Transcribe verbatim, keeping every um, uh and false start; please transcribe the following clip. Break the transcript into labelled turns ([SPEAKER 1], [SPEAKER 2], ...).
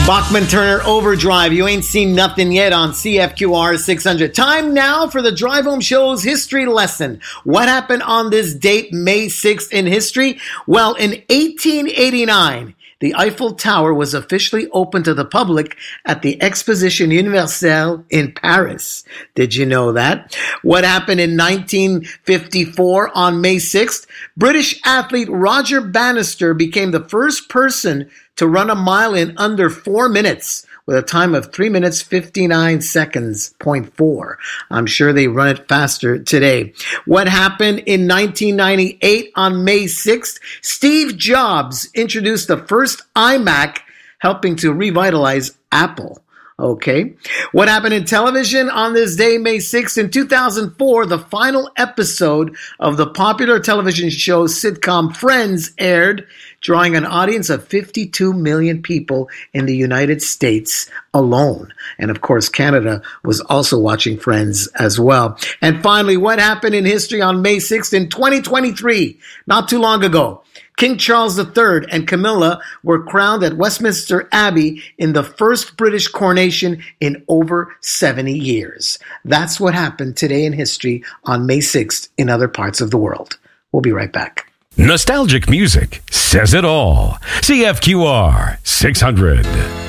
[SPEAKER 1] Bachman Turner Overdrive. You ain't seen nothing yet on C F Q R six hundred. Time now for the Drive Home Show's history lesson. What happened on this date, May sixth, in history? Well, in eighteen eighty-nine, the Eiffel Tower was officially opened to the public at the Exposition Universelle in Paris. Did you know that? What happened in nineteen fifty-four on May sixth? British athlete Roger Bannister became the first person to run a mile in under four minutes with a time of three minutes, fifty-nine seconds, point four. I'm sure they run it faster today. What happened in nineteen ninety-eight on May sixth? Steve Jobs introduced the first iMac, helping to revitalize Apple. Okay. What happened in television on this day, May sixth? In two thousand four, the final episode of the popular television show sitcom Friends aired, drawing an audience of fifty-two million people in the United States alone. And of course, Canada was also watching Friends as well. And finally, what happened in history on May sixth in twenty twenty-three? Not too long ago. King Charles the Third and Camilla were crowned at Westminster Abbey in the first British coronation in over seventy years. That's what happened today in history on May sixth in other parts of the world. We'll be right back.
[SPEAKER 2] Nostalgic music says it all. C F Q R six hundred.